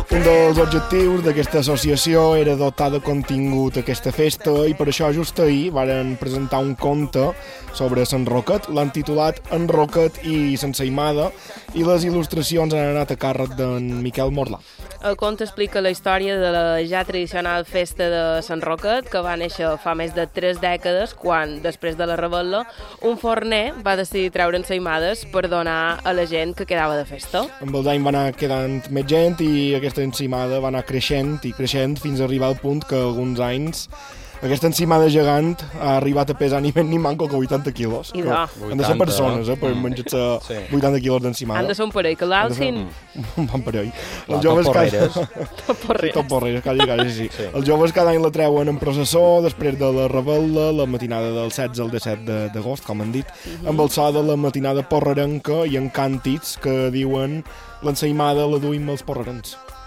Un dels objectius d'aquesta associació era dotar de contingut aquesta festa i per això just ahir varen presentar un conte sobre Sant Roquet, l'han titulat En Roquet i S'ensaïmada, i les il·lustracions han anat a càrrec d'en Miquel Morlà. El conte explica la història de la ja tradicional festa de Sant Roquet, que va néixer fa més de 3 dècades, quan, després de la rebel·la, un forner va decidir treure ensaïmades per donar a la gent que quedava de festa. Amb els anys va anar quedant més gent i aquesta ensaïmada va anar creixent i creixent fins a arribar al punt que alguns anys aquesta ensaïmada gegant ha arribat a pesar ni més ni manco que 80 quilos. I de. Han de ser persones, per menjar-se 80 quilos d'ensaïmada. Han de ser un parell, que l'alcin... Un bon parell. Els joves porreres. Tot porreres, quasi, sí. Els joves cada any la treuen en processó, després de la rebel·la, la matinada del 16 al 17 d'agost, com han dit, amb el so de la matinada porrerenca i en càntics que diuen l'ensaïmada la duim els porrerens.